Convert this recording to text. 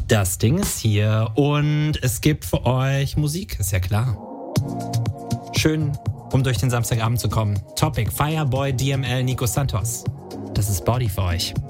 Das Ding ist hier und es gibt für euch Musik, ist ja klar. Schön, um durch den Samstagabend zu kommen. Topic: Fireboy, DML, Nico Santos. Das ist Body für euch.